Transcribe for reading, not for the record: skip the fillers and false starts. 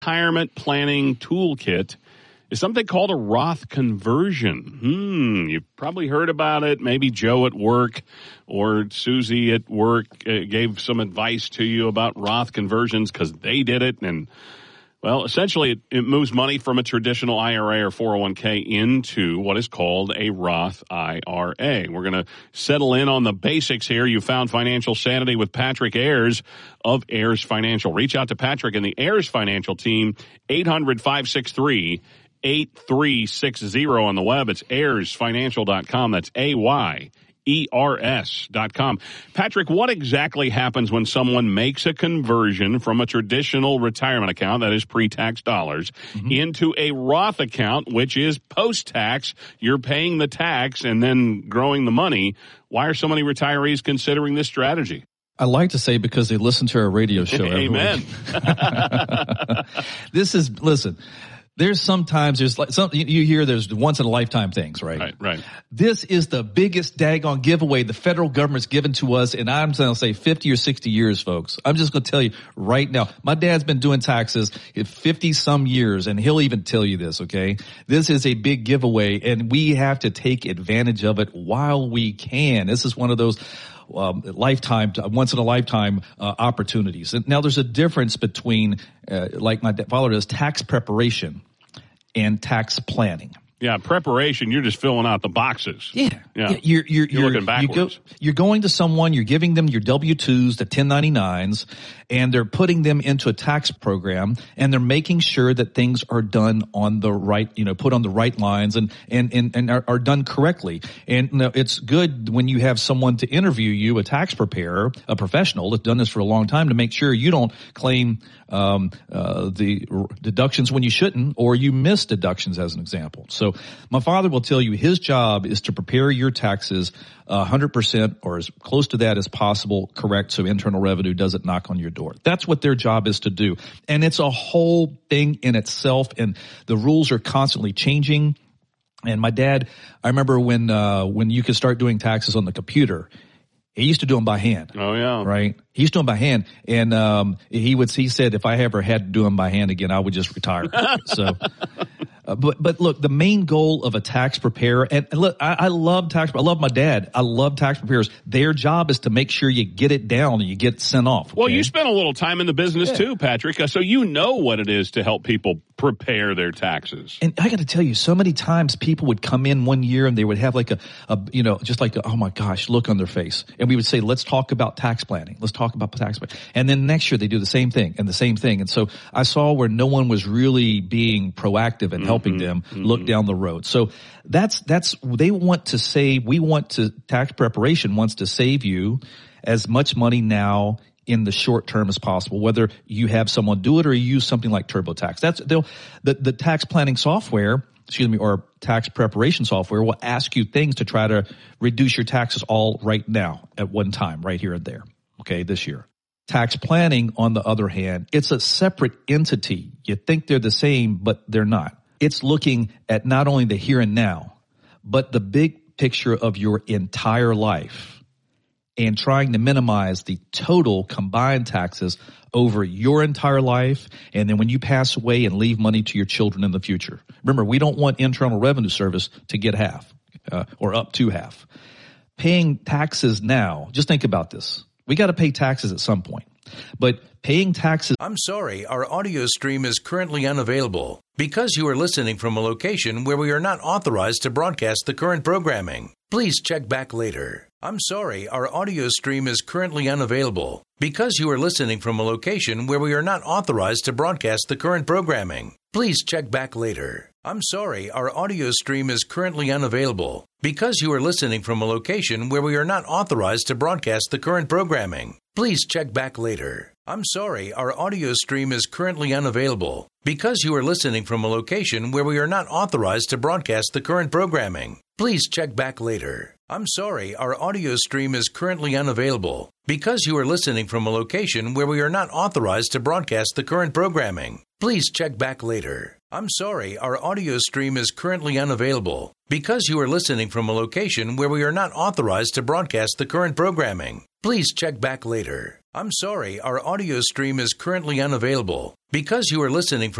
retirement planning toolkit is something called a Roth conversion. You've probably heard about it. Maybe Joe at work or Susie at work gave some advice to you about Roth conversions because they did it. And, well, essentially it moves money from a traditional IRA or 401k into what is called a Roth IRA. We're going to settle in on the basics here. You found financial sanity with Patrick Ayers of Ayers Financial. Reach out to Patrick and the Ayers Financial team, 800-563-8360 on the web. It's AyersFinancial.com. That's AYERS.com. Patrick, what exactly happens when someone makes a conversion from a traditional retirement account, that is pre-tax dollars, into a Roth account, which is post-tax? You're paying the tax and then growing the money. Why are so many retirees considering this strategy? I like to say because they listen to our radio show every Amen. week. Listen, there's like you hear there's once in a lifetime things, right? Right. This is the biggest daggone giveaway the federal government's given to us, and I'm going to say 50 or 60 years, folks. I'm just going to tell you right now. My dad's been doing taxes 50 some years, and he'll even tell you this, okay? This is a big giveaway, and we have to take advantage of it while we can. This is one of those once in a lifetime opportunities. And now there's a difference between, like my father does, tax preparation and tax planning. Yeah, preparation, you're just filling out the boxes. Yeah. You're looking backwards. You're going to someone, you're giving them your W-2s, the 1099s, and they're putting them into a tax program, and they're making sure that things are done on the right, put on the right lines and are done correctly. And it's good when you have someone to interview you, a tax preparer, a professional that's done this for a long time, to make sure you don't claim the deductions when you shouldn't, or you miss deductions, as an example. So my father will tell you his job is to prepare your taxes 100% or as close to that as possible correct, so Internal Revenue doesn't knock on your door. That's what their job is to do. And it's a whole thing in itself, and the rules are constantly changing. And my dad, I remember when you could start doing taxes on the computer, he used to do them by hand. Oh, yeah. Right? He used to do them by hand. And he said if I ever had to do them by hand again, I would just retire. So, but look, the main goal of a tax preparer, and look, I love tax. I love my dad. I love tax preparers. Their job is to make sure you get it down and you get it sent off. Okay? Well, you spent a little time in the business too, Patrick. So you know what it is to help people prepare their taxes. And I got to tell you, so many times people would come in one year and they would have like just like oh my gosh, look on their face. And we would say, let's talk about tax planning. Let's talk about tax planning. And then next year they do the same thing and the same thing. And so I saw where no one was really being proactive and helping them look down the road. So that's they want to save. Tax preparation wants to save you as much money now in the short term as possible, whether you have someone do it or you use something like TurboTax. The tax planning software, or tax preparation software will ask you things to try to reduce your taxes all right now at one time, right here and there. Okay, this year. Tax planning, on the other hand, it's a separate entity. You think they're the same, but they're not. It's looking at not only the here and now, but the big picture of your entire life and trying to minimize the total combined taxes over your entire life, and then when you pass away and leave money to your children in the future. Remember, we don't want Internal Revenue Service to get half or up to half. Paying taxes now, just think about this. We got to pay taxes at some point, but paying taxes. I'm sorry, our audio stream is currently unavailable because you are listening from a location where we are not authorized to broadcast the current programming. Please check back later. I'm sorry, our audio stream is currently unavailable because you are listening from a location where we are not authorized to broadcast the current programming. Please check back later. I'm sorry, our audio stream is currently unavailable because you are listening from a location where we are not authorized to broadcast the current programming. Please check back later. I'm sorry, our audio stream is currently unavailable because you are listening from a location where we are not authorized to broadcast the current programming. Please check back later. I'm sorry, our audio stream is currently unavailable because you are listening from a location where we are not authorized to broadcast the current programming. Please check back later. I'm sorry, our audio stream is currently unavailable because you are listening from a location where we are not authorized to broadcast the current programming. Please check back later. I'm sorry, our audio stream is currently unavailable. Because you are listening from